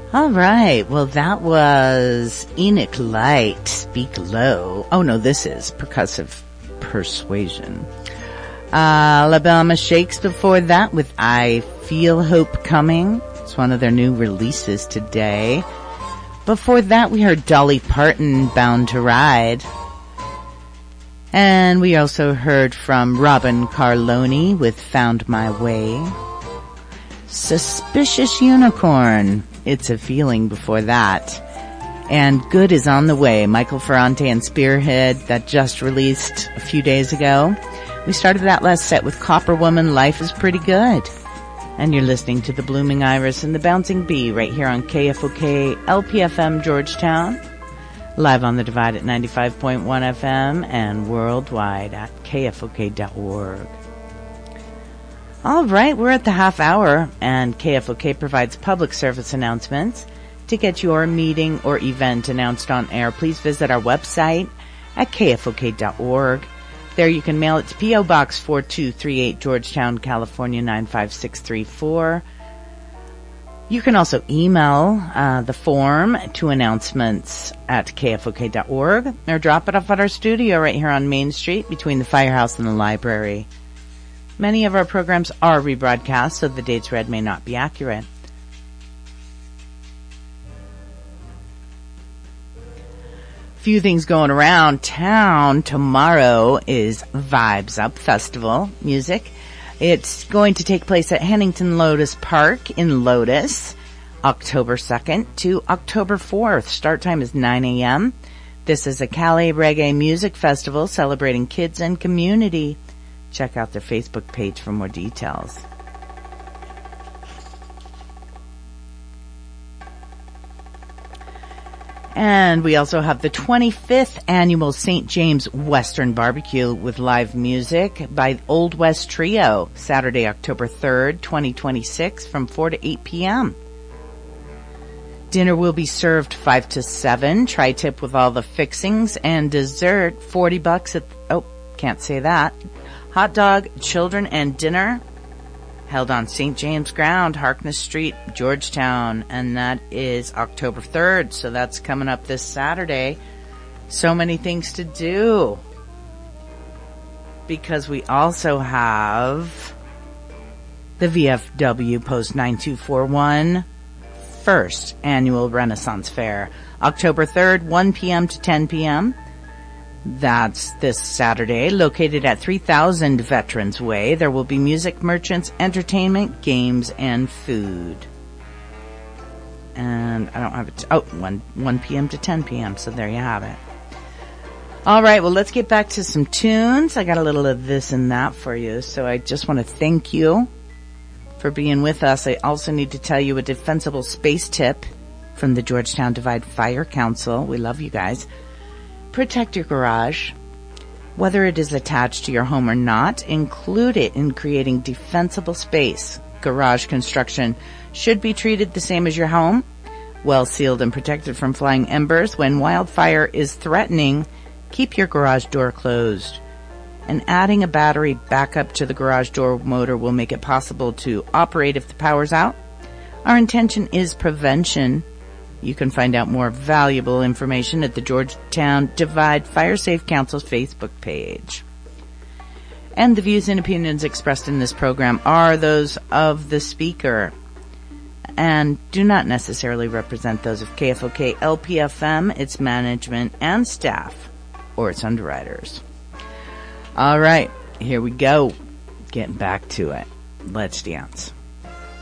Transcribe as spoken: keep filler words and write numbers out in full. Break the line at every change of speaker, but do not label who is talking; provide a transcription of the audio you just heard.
All right. Well, that was Enoch Light, Speak Low. Oh, no, this is Percussive Persuasion. Uh, Alabama Shakes before that with I Feel Hope Coming. It's one of their new releases today. Before that, we heard Dolly Parton, Bound to Ride. And we also heard from Robin Carloni with Found My Way. Suspicious Unicorn, It's a Feeling before that. And Good is on the Way, Michael Ferrante and Spearhead, that just released a few days ago. We started that last set with Copper Woman, Life is Pretty Good. And you're listening to the Blooming Iris and the Bouncing Bee right here on K F O K L P F M Georgetown. Live on the Divide at ninety-five point one F M and worldwide at K F O K dot org. All right, we're at the half hour, and K F O K provides public service announcements. To get your meeting or event announced on air, please visit our website at K F O K dot org. There you can mail it to P O Box four two three eight, Georgetown, California nine five six three four. You can also email uh, the form to announcements at K F O K dot org or drop it off at our studio right here on Main Street between the firehouse and the library. Many of our programs are rebroadcast, so the dates read may not be accurate. Few things going around town. Tomorrow is Vibes Up Festival music. It's going to take place at Hennington Lotus Park in Lotus, October second to October fourth. Start time is nine a.m. This is a Cali Reggae Music Festival celebrating kids and community. Check out their Facebook page for more details. And we also have the twenty-fifth annual Saint James Western Barbecue with live music by Old West Trio, Saturday, October third, twenty twenty-six from four to eight p.m. Dinner will be served five to seven, tri-tip with all the fixings, and dessert, forty bucks at, oh, can't say that. Hot dog, children, and dinner held on Saint James Ground, Harkness Street, Georgetown, and that is October third, so that's coming up this Saturday. So many things to do, because we also have the V F W Post nine two four one first annual Renaissance Fair, October third, one p.m. to ten p.m. That's this Saturday, located at three thousand Veterans Way. There will be music, merchants, entertainment, games, and food. And I don't have it. Oh, one p.m. to ten p.m. So there you have it. All right. Well, let's get back to some tunes. I got a little of this and that for you. So I just want to thank you for being with us. I also need to tell you a defensible space tip from the Georgetown Divide Fire Council. We love you guys. Protect your garage. Whether it is attached to your home or not, include it in creating defensible space. Garage construction should be treated the same as your home, well sealed and protected from flying embers. When wildfire is threatening, keep your garage door closed. And adding a battery backup to the garage door motor will make it possible to operate if the power's out. Our intention is prevention. You can find out more valuable information at the Georgetown Divide Fire Safe Council's Facebook page. And the views and opinions expressed in this program are those of the speaker and do not necessarily represent those of K F O K L P F M, its management and staff, or its underwriters. All right, here we go. Getting back to it. Let's dance.